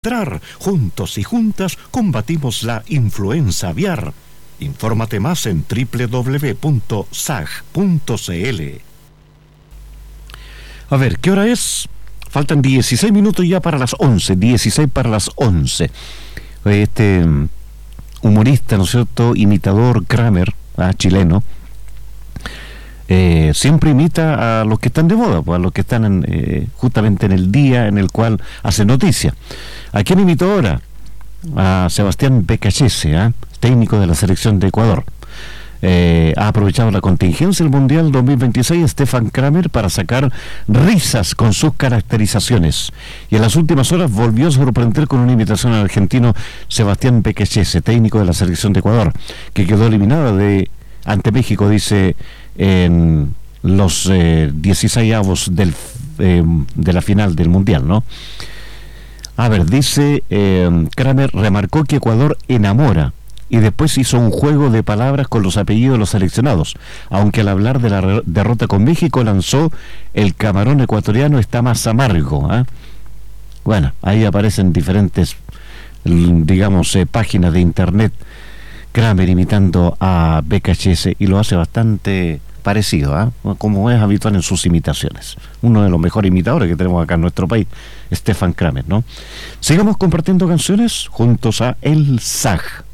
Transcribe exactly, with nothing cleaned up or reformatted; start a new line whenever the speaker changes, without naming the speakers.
Juntos y juntas combatimos la influenza aviar. Infórmate más en doble u doble u doble u punto s a g punto c l. A ver, ¿qué hora es? Faltan dieciséis minutos ya para las once, dieciséis para las once. Este humorista, ¿no es cierto?, imitador Kramer, ah, chileno, eh, siempre imita a los que están de moda, pues, a los que están en, eh, justamente en el día en el cual hace noticia. ¿A quién imitó ahora? A Sebastián Becachese, ¿eh? técnico de la selección de Ecuador. Eh, ha aprovechado la contingencia del Mundial dos mil veintiséis Stefan Kramer para sacar risas con sus caracterizaciones, y en las últimas horas volvió a sorprender con una imitación al argentino Sebastián Becachese, técnico de la selección de Ecuador, que quedó eliminada de ante México, dice, en los eh, dieciséisavos del, eh, de la final del Mundial, ¿no? A ver, dice eh, Kramer remarcó que Ecuador enamora, y después hizo un juego de palabras con los apellidos de los seleccionados, aunque al hablar de la re- derrota con México lanzó: el camarón ecuatoriano está más amargo, ¿eh? Bueno, ahí aparecen diferentes, digamos, eh, páginas de internet, Kramer imitando a Becachese, y lo hace bastante parecido, ¿eh? como es habitual en sus imitaciones. Uno de los mejores imitadores que tenemos acá en nuestro país, Stefan Kramer, ¿no? Sigamos compartiendo canciones juntos a El S A G.